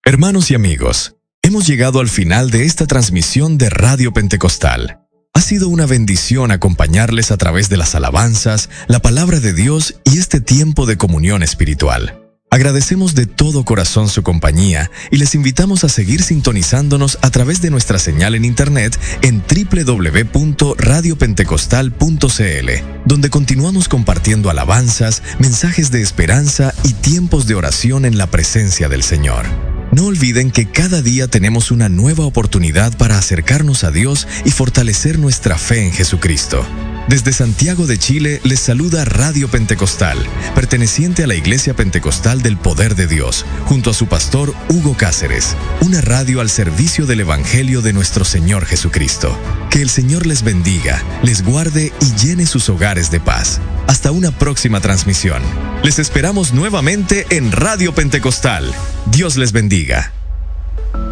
Hermanos y amigos, hemos llegado al final de esta transmisión de Radio Pentecostal. Ha sido una bendición acompañarles a través de las alabanzas, la palabra de Dios y este tiempo de comunión espiritual. Agradecemos de todo corazón su compañía y les invitamos a seguir sintonizándonos a través de nuestra señal en internet en www.radiopentecostal.cl, donde continuamos compartiendo alabanzas, mensajes de esperanza y tiempos de oración en la presencia del Señor. No olviden que cada día tenemos una nueva oportunidad para acercarnos a Dios y fortalecer nuestra fe en Jesucristo. Desde Santiago de Chile les saluda Radio Pentecostal, perteneciente a la Iglesia Pentecostal del Poder de Dios, junto a su pastor Hugo Cáceres, una radio al servicio del Evangelio de nuestro Señor Jesucristo. Que el Señor les bendiga, les guarde y llene sus hogares de paz. Hasta una próxima transmisión. Les esperamos nuevamente en Radio Pentecostal. Dios les bendiga.